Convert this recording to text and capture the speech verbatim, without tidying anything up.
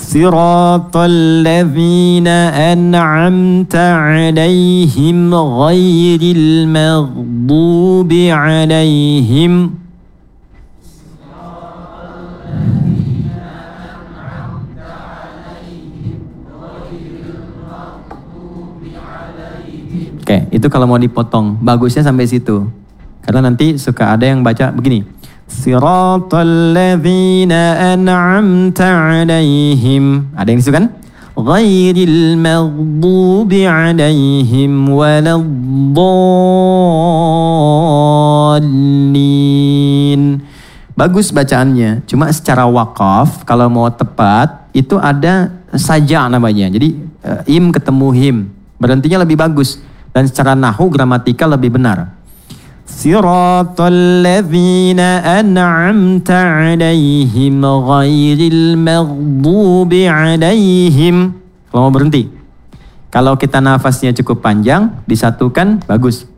Siratal ladzina an'amta 'alaihim ghairil maghdubi 'alaihim. Oke, itu kalau mau dipotong, bagusnya sampai situ. Karena nanti suka ada yang baca begini. Siratal ladzina an'amta 'alaihim. Ada yang disitu kan? Ghairil maghdubi 'alaihim waladdallin. Bagus bacaannya, cuma secara wakaf kalau mau tepat itu ada saja namanya. Jadi im ketemu him, berhentinya lebih bagus. Dan secara nahu gramatikal lebih benar. Siratal ladzina an'amta 'alaihim ghairil maghdubi 'alaihim. Kalau mau berhenti. Kalau kita nafasnya cukup panjang, disatukan bagus.